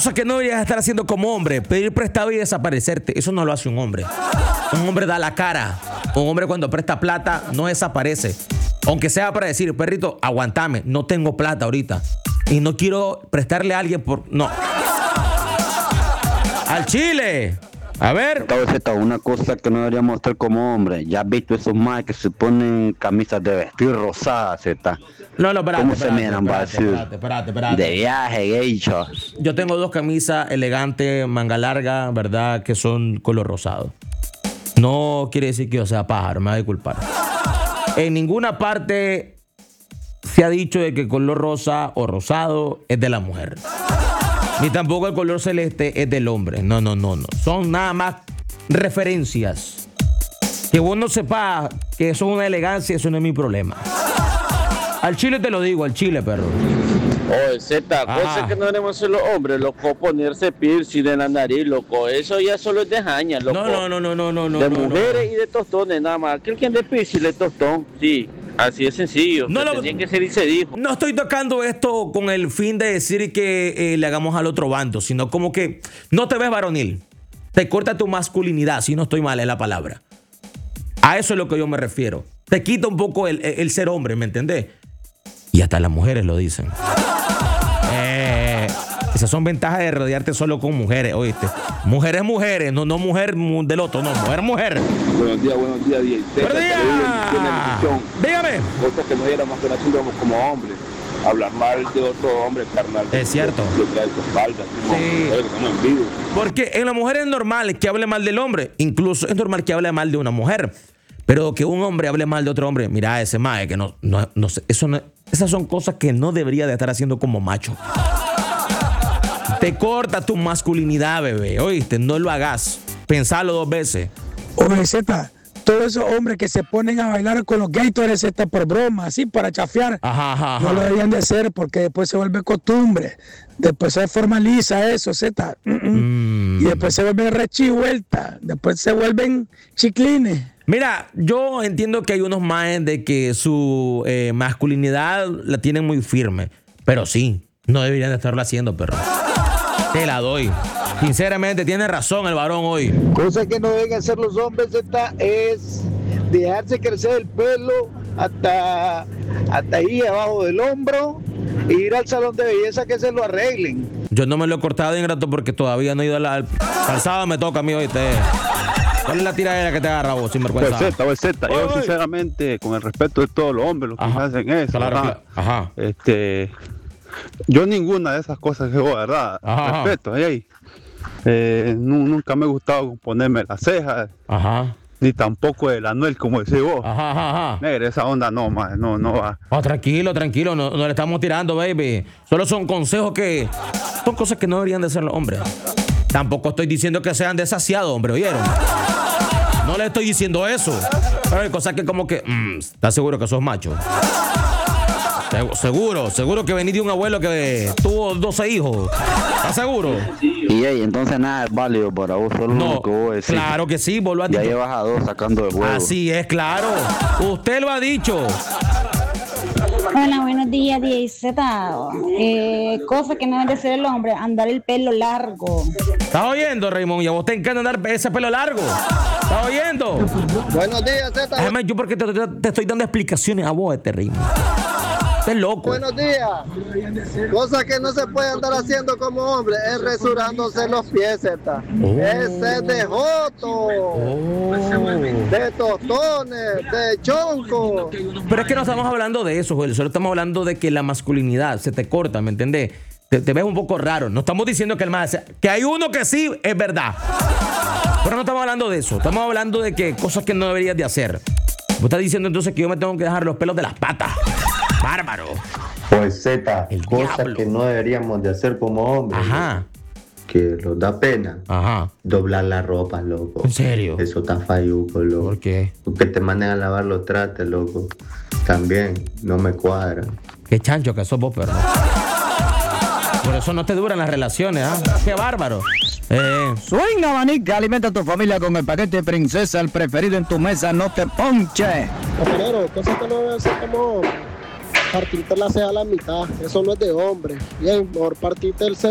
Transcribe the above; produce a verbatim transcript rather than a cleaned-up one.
Cosa que no deberías estar haciendo como hombre. Pedir prestado y desaparecerte. Eso no lo hace un hombre. Un hombre da la cara. Un hombre cuando presta plata no desaparece. Aunque sea para decir, perrito, aguantame. No tengo plata ahorita. Y no quiero prestarle a alguien por... No. ¡Al chile! A ver. Esta una cosa que no deberíamos hacer como hombres. Ya has visto esos más que se ponen camisas de vestir rosadas, ¿está? No, no, espérate, ¿Cómo espérate, se miran, va a decir? espérate, espérate, espérate. De viaje, geisha. Yo tengo dos camisas elegantes, manga larga, ¿verdad? Que son color rosado. No quiere decir que yo sea pájaro, me va a disculpar. En ninguna parte se ha dicho de que el color rosa o rosado es de la mujer. Ni tampoco el color celeste es del hombre. No, no, no, no. Son nada más referencias. Que vos no sepas que eso es una elegancia, eso no es mi problema. Al chile te lo digo, al chile, perro. Oye, Z, cosa que no debemos hacer los hombres, loco, ponerse piercing en la nariz, loco. Eso ya solo es de jaña, loco. No, no, no, no, no, no. De no, mujeres no. y de tostones, nada más. Aquel que ande piercing de tostón, sí. Así es sencillo. No, No, lo- tenía que ser y se dijo. No estoy tocando esto con el fin de decir que eh, le hagamos al otro bando, sino como que no te ves varonil. Te corta tu masculinidad, si no estoy mal en la palabra. A eso es lo que yo me refiero. Te quita un poco el, el- el ser hombre, ¿me entendés? Y hasta las mujeres lo dicen. Eh, esas son ventajas de rodearte solo con mujeres, ¿oíste? Mujeres, mujeres, no, no mujer mu- del otro, no, mujer, mujer. Buenos días, buenos días, diez. ¡Buenos días! Dígame. Cosas que no diéramos que haciendo como hombres. Hablar mal de otro hombre, carnal. Es cierto. Lo trae tu espalda. Sí. Que estamos en vivo. Porque en la mujer es normal que hable mal del hombre. Incluso es normal que hable mal de una mujer. Pero que un hombre hable mal de otro hombre, mira ese mae que no, no, no sé, eso no, esas son cosas que no debería de estar haciendo como macho. Te corta tu masculinidad, bebé, ¿oíste? No lo hagas. Pensalo dos veces. Oye, Z, todos esos hombres que se ponen a bailar con los Gatorades, Z, por broma, así, para chafiar, Ajá, ajá, no ajá. lo deberían de hacer porque después se vuelve costumbre. Después se formaliza eso, Z. Mm, mm. Mm. Y después se vuelven rechivueltas. Después se vuelven chiclines. Mira, yo entiendo que hay unos maes de que su eh, masculinidad la tienen muy firme. Pero sí, no deberían de estarlo haciendo, perro. Te la doy. Sinceramente, tiene razón el varón hoy. Cosa que no deben hacer los hombres, Z, es dejarse crecer el pelo hasta, hasta ahí abajo del hombro e ir al salón de belleza que se lo arreglen. Yo no me lo he cortado de ingrato porque todavía no he ido a la... al calzado me toca a mí, oíste. ¿Cuál es la tiradera que te agarra vos, sinvergüenza? Pues Z, pues Z. Yo Ay. sinceramente, con el respeto de todos los hombres, los que Ajá. hacen eso, Claro, ¿verdad? claro. Ajá. Este, yo ninguna de esas cosas que hago, ¿verdad? Ajá. Respeto, hey. Eh, nu- nunca me ha gustado ponerme las cejas, Ajá. ni tampoco el anuel, como decís vos. Ajá, ajá, ajá. Negra, esa onda no, más, no, no va. Oh, tranquilo, tranquilo, no, no le estamos tirando, baby. Solo son consejos que... Son cosas que no deberían de ser los hombres. Tampoco estoy diciendo que sean desasiados, hombre, ¿oyeron? No le estoy diciendo eso. Pero hay cosas que como que... Mm, ¿estás seguro que sos macho? Se- Seguro, seguro que venís de un abuelo que tuvo doce hijos. ¿Estás seguro? Y hey, entonces nada es válido para vos, solo No, lo que vos decís. claro que sí, vos lo has Ya dicho. llevas a dos sacando de juego. Así es, claro. Usted lo ha dicho. Hola, buenos días, diez Z. Eh, cosa que no debe ser el hombre, andar el pelo largo. ¿Estás oyendo, Raymond? Y a vos te encanta andar ese pelo largo. ¿Estás oyendo? Buenos días, Z. Además, yo porque te, te- te estoy dando explicaciones a vos, este Raymond. Estás loco. Buenos días. Cosa que no se puede andar haciendo como hombre es resurándose los pies, Z. Oh. Ese es de joto, de tostones, de chonco. Pero es que no estamos hablando de eso, Joel. Solo estamos hablando de que la masculinidad se te corta, ¿me entendés? Te, te ves un poco raro. No estamos diciendo que el más... Que hay uno que sí, es verdad. Pero no estamos hablando de eso. Estamos hablando de que cosas que no deberías de hacer. Vos estás diciendo entonces que yo me tengo que dejar los pelos de las patas. Bárbaro. Pues Z, El cosas diablo. que no deberíamos de hacer como hombres. Ajá. Que nos da pena. Ajá. Doblar la ropa, loco. ¿En serio? Eso está falluco, loco. ¿Por qué? Que te manden a lavar los trastes, loco. También no me cuadra. Qué chancho que sos vos, perro. Por eso no te duran las relaciones, ¿ah? Qué bárbaro. Eh, Swing Abanica, alimenta a tu familia con el paquete Princesa, el preferido en tu mesa, no te ponche. Pero, cosa que no debe ser como hombre, partirte la ceja a la mitad. Eso no es de hombre. Bien, mejor partirte el